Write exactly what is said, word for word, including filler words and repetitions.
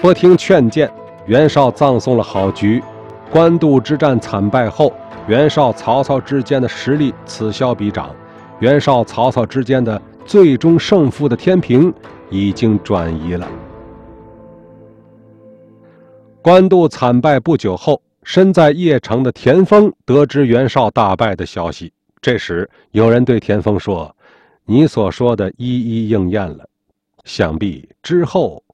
不听劝谏，袁绍葬送了好局。官渡之战惨败后，袁绍、曹操之间的实力此消彼长，袁绍、曹操之间的最终胜负的天平已经转移了。官渡惨败不久后，身在邺城的田丰得知袁绍大败的消息。这时有人对田丰说：“你所说的一一应验了，想必之后